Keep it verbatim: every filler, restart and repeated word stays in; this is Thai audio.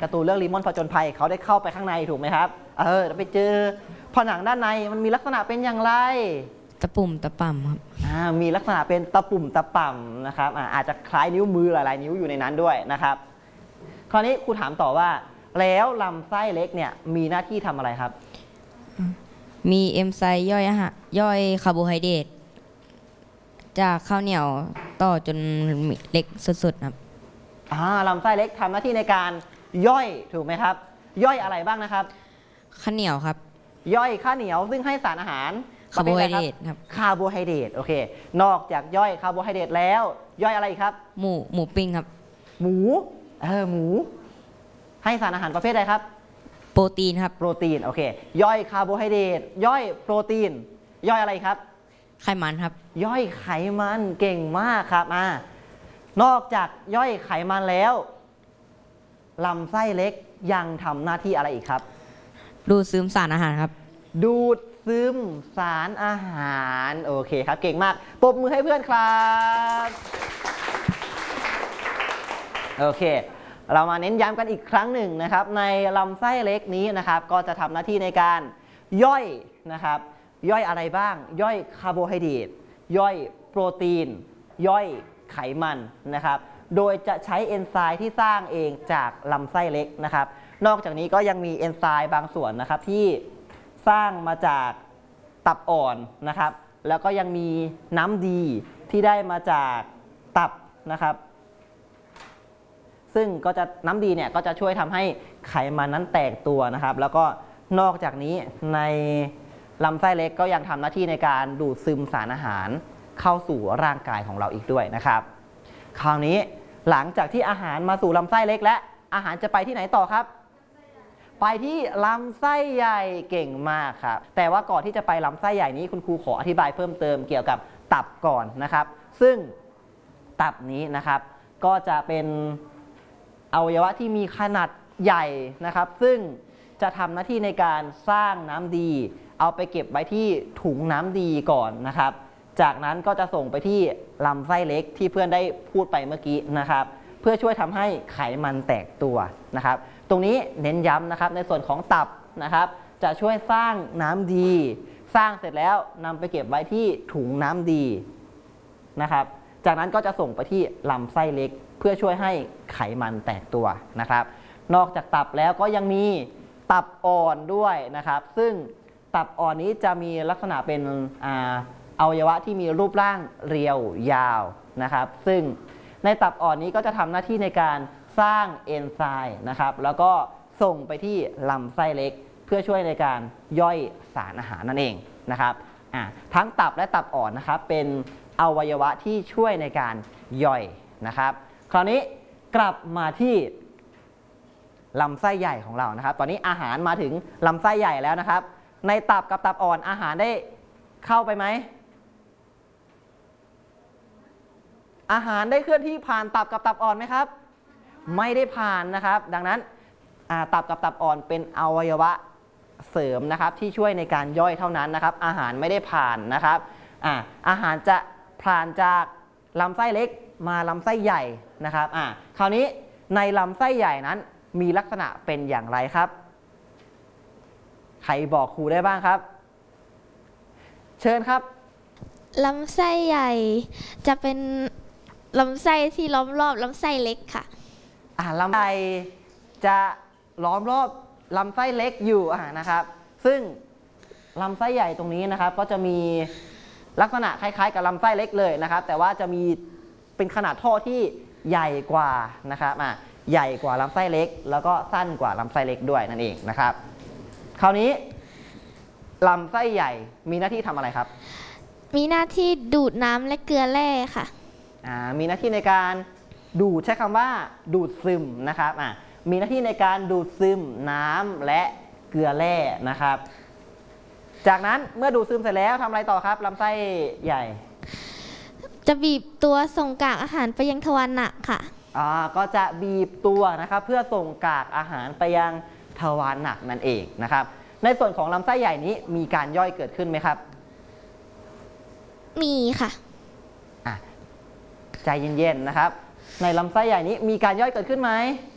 การ์ตูนเรื่องลิมอนผจญภัยเขาได้เข้าไปข้างในถูกไหมครับเออไปเจอผนังด้านในมันมีลักษณะเป็นอย่างไรตะปุ่มตะป่ำครับอ่ามีลักษณะเป็นตะปุ่มตะป่ำนะครับอ่าอาจจะคล้ายนิ้วมือหลายๆนิ้วอยู่ในนั้นด้วยนะครับคราวนี้ครูถามต่อว่าแล้วลำไส้เล็กเนี่ยมีหน้าที่ทำอะไรครับมีเอนไซม์ย่อยอาหารย่อยคาร์โบไฮเดรตจากข้าวเหนียวต่อจนเล็กสุดๆครับอ่าลำไส้เล็กทำหน้าที่ในการย่อยถูกไหมครับย่อยอะไรบ้างนะครับข้าวเหนียวครับย่อยข้าวเหนียวซึ่งให้สารอาหารคาร์โบไฮเดรตครับคาร์โบไฮเดรตโอเคนอกจากย่อยคาร์โบไฮเดรตแล้วย่อยอะไรอีกครับหมูหมูปิ้งครับหมูเออหมูให้สารอาหารประเภทใดครับโปรตีนครับโปรตีนโอเคย่อยคาร์โบไฮเดรตย่อยโปรตีนย่อยอะไรครับไขมันครับย่อยไขมันเก่งมากครับอ่านอกจากย่อยไขมันแล้วลำไส้เล็กยังทำหน้าที่อะไรอีกครับดูดซึมสารอาหารครับดูดซึมสารอาหารโอเคครับเก่งมากปรบมือให้เพื่อนครับโอเคเรามาเน้นย้ำกันอีกครั้งหนึ่งนะครับในลำไส้เล็กนี้นะครับก็จะทำหน้าที่ในการย่อยนะครับย่อยอะไรบ้างย่อยคาร์โบไฮเดรตย่อยโปรตีนย่อยไขมันนะครับโดยจะใช้เอนไซม์ที่สร้างเองจากลำไส้เล็กนะครับนอกจากนี้ก็ยังมีเอนไซม์บางส่วนนะครับที่สร้างมาจากตับอ่อนนะครับแล้วก็ยังมีน้ำดีที่ได้มาจากตับนะครับซึ่งก็จะน้ำดีเนี่ยก็จะช่วยทำให้ไขมันนั้นแตกตัวนะครับแล้วก็นอกจากนี้ในลำไส้เล็กก็ยังทำหน้าที่ในการดูดซึมสารอาหารเข้าสู่ร่างกายของเราอีกด้วยนะครับคราวนี้หลังจากที่อาหารมาสู่ลำไส้เล็กและอาหารจะไปที่ไหนต่อครับไปที่ลำไส้ใหญ่เก่งมากครับแต่ว่าก่อนที่จะไปลำไส้ใหญ่นี้คุณครูขออธิบายเพิ่มเติมเกี่ยวกับตับก่อนนะครับซึ่งตับนี้นะครับก็จะเป็นอวัยวะที่มีขนาดใหญ่นะครับซึ่งจะทำหน้าที่ในการสร้างน้ำดีเอาไปเก็บไว้ที่ถุงน้ำดีก่อนนะครับจากนั้นก็จะส่งไปที่ลำไส้เล็กที่เพื่อนได้พูดไปเมื่อกี้นะครับเพื่อช่วยทำให้ไขมันแตกตัวนะครับตรงนี้เน้นย้ำนะครับในส่วนของตับนะครับจะช่วยสร้างน้ำดีสร้างเสร็จแล้วนำไปเก็บไว้ที่ถุงน้ำดีนะครับจากนั้นก็จะส่งไปที่ลำไส้เล็กเพื่อช่วยให้ไขมันแตกตัวนะครับนอกจากตับแล้วก็ยังมีตับอ่อนด้วยนะครับซึ่งตับอ่อนนี้จะมีลักษณะเป็นอ่าอวัยวะที่มีรูปร่างเรียวยาวนะครับซึ่งในตับอ่อนนี้ก็จะทำหน้าที่ในการสร้างเอนไซม์นะครับแล้วก็ส่งไปที่ลำไส้เล็กเพื่อช่วยในการย่อยสารอาหารนั่นเองนะครับทั้งตับและตับอ่อนนะครับเป็นอวัยวะที่ช่วยในการย่อยนะครับคราวนี้กลับมาที่ลำไส้ใหญ่ของเรานะครับตอนนี้อาหารมาถึงลำไส้ใหญ่แล้วนะครับในตับกับตับอ่อนอาหารได้เข้าไปไหมอาหารได้เคลื่อนที่ผ่านตับกับตับอ่อนไหมครับไม่ได้ผ่านนะครับดังนั้นตับกับตับอ่อนเป็นอวัยวะเสริมนะครับที่ช่วยในการย่อยเท่านั้นนะครับอาหารไม่ได้ผ่านนะครับอ่าอาหารจะผ่านจากลำไส้เล็กมาลำไส้ใหญ่นะครับอ่าคราวนี้ในลำไส้ใหญ่นั้นมีลักษณะเป็นอย่างไรครับใครบอกครูได้บ้างครับเชิญครับลำไส้ใหญ่จะเป็นลำไส้ที่ล้อมรอบลำไส้เล็กค่ะอ่าลำไส้จะล้อมรอบลำไส้เล็กอยู่อ่านะครับซึ่งลำไส้ใหญ่ตรงนี้นะครับก็จะมีลักษณะคล้ายๆกับลำไส้เล็กเลยนะครับแต่ว่าจะมีเป็นขนาดท่อที่ใหญ่กว่านะครับอ่าใหญ่กว่าลำไส้เล็กแล้วก็สั้นกว่าลำไส้เล็กด้วยนั่นเองนะครับคราวนี้ลำไส้ใหญ่มีหน้าที่ทำอะไรครับมีหน้าที่ดูดน้ำและเกลือแร่ค่ะอ่ามีหน้าที่ในการดูดใช้คำว่าดูดซึมนะครับอ่ามีหน้าที่ในการดูดซึมน้ำและเกลือแร่นะครับจากนั้นเมื่อดูดซึมเสร็จแล้วทำอะไรต่อครับลำไส้ใหญ่จะบีบตัวส่งกากอาหารไปยังทวารหนักค่ะอ่าก็จะบีบตัวนะครับเพื่อส่งกากอาหารไปยังทวารหนักนั่นเองนะครับในส่วนของลำไส้ใหญ่นี้มีการย่อยเกิดขึ้นไหมครับมีค่ะอ่ะใจเย็นๆนะครับในลำไส้ใหญ่นี้มีการย่อยเกิดขึ้นไหม